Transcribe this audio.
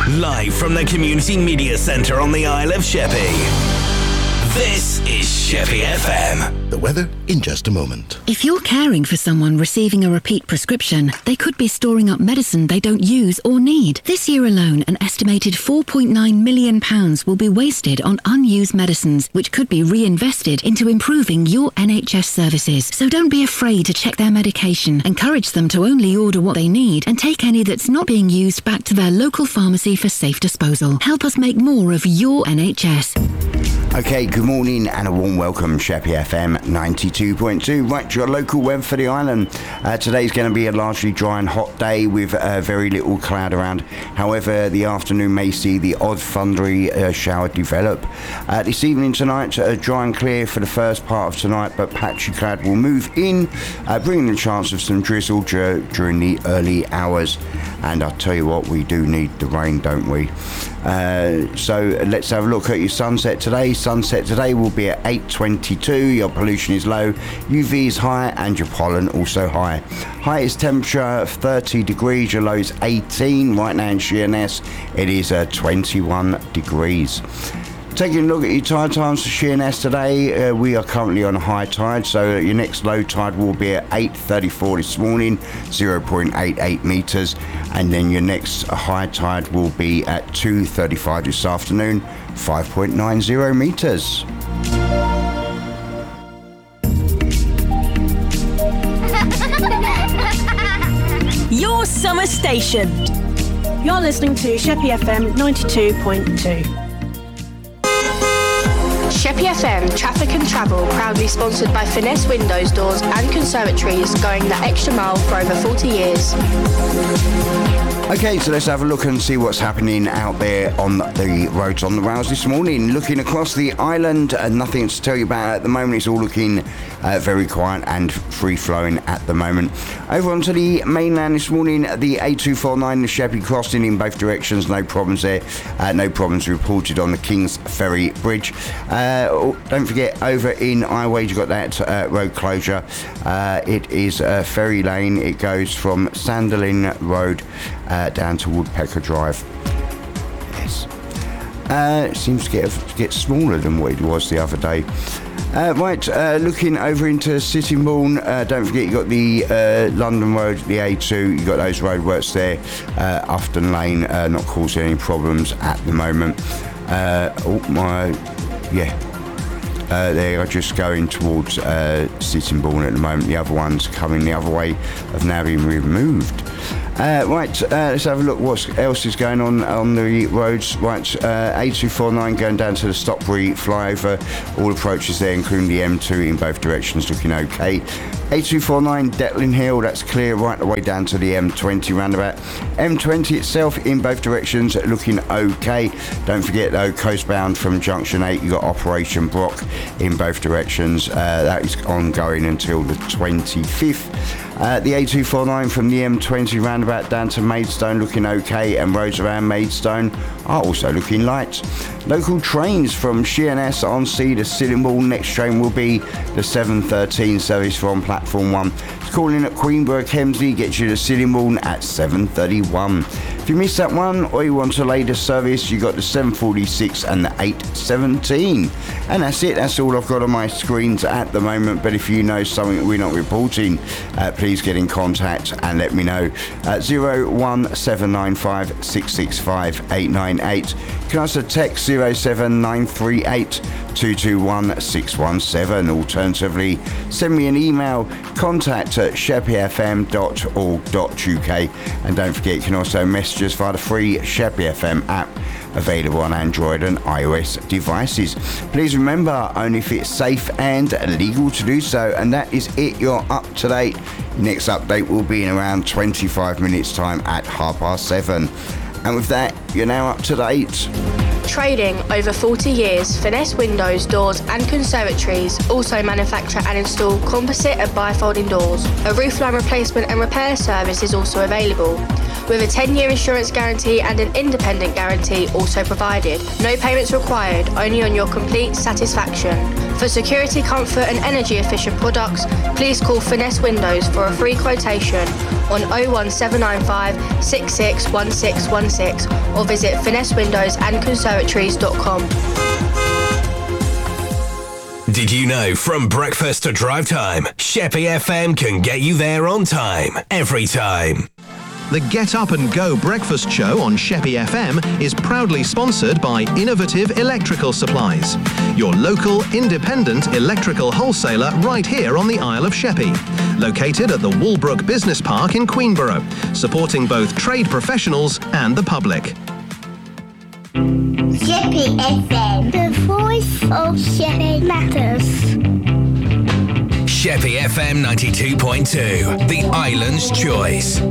Live from the Community Media Centre on the Isle of Sheppey. This is Sheppey FM. The weather in just a moment. If you're caring for someone receiving a repeat prescription, they could be storing up medicine they don't use or need. This year alone, an estimated £4.9 million will be wasted on unused medicines, which could be reinvested into improving your NHS services. So don't be afraid to check their medication. Encourage them to only order what they need and take any that's not being used back to their local pharmacy for safe disposal. Help us make more of your NHS. Okay, good morning and a warm welcome, Sheppey FM 92.2. Right, your local weather for the island. Today's going to be a largely dry and hot day with very little cloud around. However, the afternoon may see the odd thundery shower develop. This evening tonight, dry and clear for the first part of tonight, but patchy cloud will move in, bringing the chance of some drizzle during the early hours. And I'll tell you what, we do need the rain, don't we? So let's have a look at your sunset today. Sunset today will be at 8:22. Your pollution is low, UV is high, and your pollen also high. Highest temperature 30 degrees, your low is 18. Right now in Sheerness, it is 21 degrees. Taking a look at your tide times for Sheerness today, we are currently on a high tide, so your next low tide will be at 8:34 this morning, 0.88 metres, and then your next high tide will be at 2:35 this afternoon, 5.90 metres. Your summer station. You're listening to Sheppey FM 92.2. Sheppey FM Traffic and Travel, proudly sponsored by Finesse Windows, Doors and Conservatories, going the extra mile for over 40 years. Okay, so let's have a look and see what's happening out there on the roads on the rails this morning. Looking across the island, nothing to tell you about at the moment. It's all looking very quiet and free-flowing at the moment. Over onto the mainland this morning, the A249, the Sheppey crossing in both directions, no problems there. No problems reported on the Kings Ferry Bridge. Don't forget, over in Iwade, you've got that road closure. It is Ferry Lane. It goes from Sanderlin Road down to Woodpecker Drive. Yes. It seems to get smaller than what it was the other day. Looking over into Sittingbourne, don't forget you got the London Road, the A2, you got those roadworks there. Ufton Lane not causing any problems at the moment. They are just going towards Sittingbourne at the moment. The other ones coming the other way have now been removed. Let's have a look what else is going on the roads. A249 going down to the Stockbury flyover. All approaches there, including the M2 in both directions, looking okay. A249 Detling Hill, that's clear right the way down to the M20 roundabout. M20 itself in both directions looking okay. Don't forget though, coastbound from Junction 8, you got Operation Brock in both directions. That is ongoing until the 25th. The A249 from the M20 roundabout down to Maidstone looking okay, and roads around Maidstone are also looking light. Local trains from Sheerness on Sea to Sittingbourne. Next train will be the 7:13 service from Platform 1. It's calling at Queenborough Kemsley, gets you to Sittingbourne at 7:31. If you missed that one or you want a later service, you got the 7:46 and the 8:17. And that's it, that's all I've got on my screens at the moment. But if you know something that we're not reporting, please get in contact and let me know. 01795 665 898. You can also text 07938 221 617. Alternatively, send me an email, contact@sheppeyfm.org.uk. And don't forget, you can also message us via the free Sheppey FM app, available on Android and iOS devices. Please remember, only if it's safe and legal to do so. And that is it, you're up to date. Next update will be in around 25 minutes time at 7:30. And with that, you're now up to date. Trading over 40 years, Finesse Windows, Doors and Conservatories also manufacture and install composite and bifolding doors. A roofline replacement and repair service is also available. with a 10-year insurance guarantee and an independent guarantee also provided. No payments required, only on your complete satisfaction. For security, comfort and energy efficient products, please call Finesse Windows for a free quotation on 01795 661616 or visit finessewindowsandconservatories.com. Did you know from breakfast to drive time, Sheppey FM can get you there on time, every time. The Get Up and Go breakfast show on Sheppey FM is proudly sponsored by Innovative Electrical Supplies, your local independent electrical wholesaler right here on the Isle of Sheppey, located at the Walbrook Business Park in Queenborough, supporting both trade professionals and the public. Sheppey FM, the voice of Sheppey matters. Sheppey FM 92.2, the island's choice.